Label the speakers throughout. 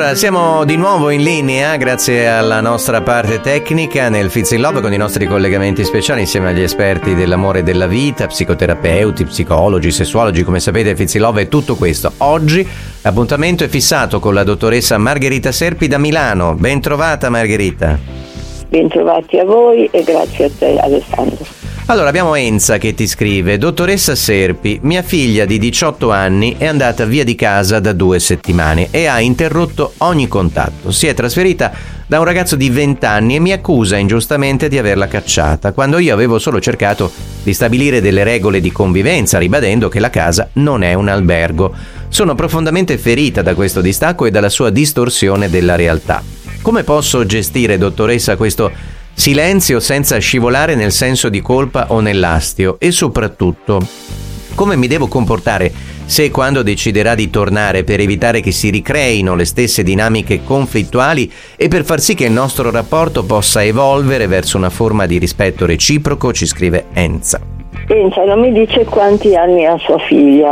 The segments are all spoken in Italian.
Speaker 1: Allora, siamo di nuovo in linea grazie alla nostra parte tecnica nel Fizz in Love con i nostri collegamenti speciali insieme agli esperti dell'amore e della vita, psicoterapeuti, psicologi, sessuologi. Come sapete, Fizz in Love è tutto questo. Oggi l'appuntamento è fissato con la dottoressa Margherita Serpi da Milano. Ben trovata, Margherita.
Speaker 2: Bentrovati a voi e grazie a te, Alessandro.
Speaker 1: Allora, abbiamo Enza che ti scrive: dottoressa Serpi, mia figlia di 18 anni è andata via di casa da 2 settimane e ha interrotto ogni contatto. Si è trasferita da un ragazzo di 20 anni e mi accusa ingiustamente di averla cacciata, quando io avevo solo cercato di stabilire delle regole di convivenza, ribadendo che la casa non è un albergo. Sono profondamente ferita da questo distacco e dalla sua distorsione della realtà. Come posso gestire, dottoressa, questo silenzio senza scivolare nel senso di colpa o nell'astio? E soprattutto, come mi devo comportare se e quando deciderà di tornare, per evitare che si ricreino le stesse dinamiche conflittuali e per far sì che il nostro rapporto possa evolvere verso una forma di rispetto reciproco? Ci scrive Enza.
Speaker 2: Enza, non mi dice quanti anni ha sua figlia?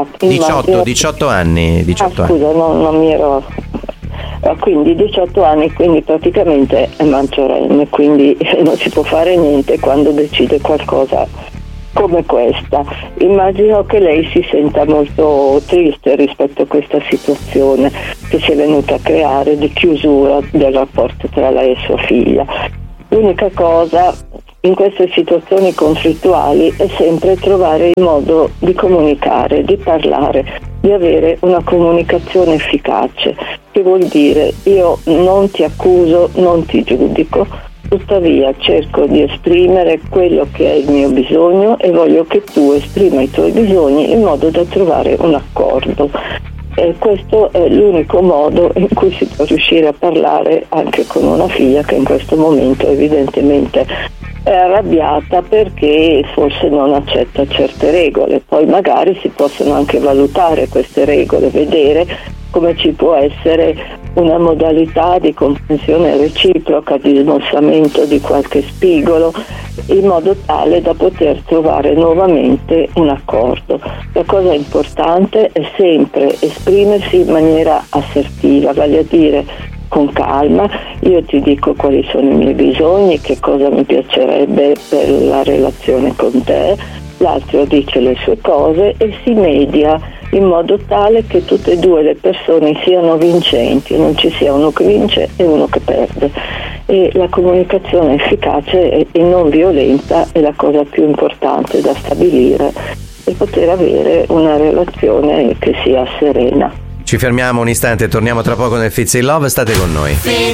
Speaker 1: 18 anni. 18 anni.
Speaker 2: Scusa, non mi ero... Quindi 18 anni, quindi praticamente è maggiorenne, quindi non si può fare niente quando decide qualcosa come questa. Immagino che lei si senta molto triste rispetto a questa situazione che si è venuta a creare di chiusura del rapporto tra lei e sua figlia. L'unica cosa in queste situazioni conflittuali è sempre trovare il modo di comunicare, di parlare, di avere una comunicazione efficace, che vuol dire: io non ti accuso, non ti giudico, tuttavia cerco di esprimere quello che è il mio bisogno e voglio che tu esprima i tuoi bisogni in modo da trovare un accordo. E questo è l'unico modo in cui si può riuscire a parlare anche con una figlia che in questo momento evidentemente è arrabbiata perché forse non accetta certe regole. Poi magari si possono anche valutare queste regole, vedere come ci può essere una modalità di comprensione reciproca, di smossamento di qualche spigolo, in modo tale da poter trovare nuovamente un accordo. La cosa importante è sempre esprimersi in maniera assertiva, vale a dire con calma: io ti dico quali sono i miei bisogni, che cosa mi piacerebbe per la relazione con te, l'altro dice le sue cose e si media in modo tale che tutte e due le persone siano vincenti, non ci sia uno che vince e uno che perde. E la comunicazione efficace e non violenta è la cosa più importante da stabilire per poter avere una relazione che sia serena.
Speaker 1: Ci fermiamo un istante, torniamo tra poco nel Fizz in Love, state con noi.